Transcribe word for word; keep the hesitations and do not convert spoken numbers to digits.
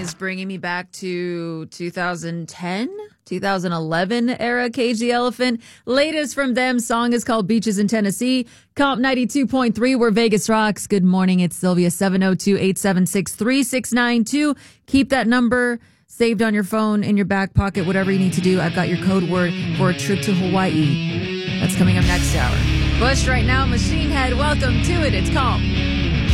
is bringing me back to two thousand ten, two thousand eleven era Cage the Elephant. Latest from them, song is called Beaches in Tennessee. Comp ninety-two point three, where Vegas rocks. Good morning, it's Sylvia, seven oh two, eight seven six, three six nine two. Keep that number saved on your phone, in your back pocket, whatever you need to do. I've got your code word for a trip to Hawaii. That's coming up next hour. Bush right now, Machine Head, welcome to it. It's Comp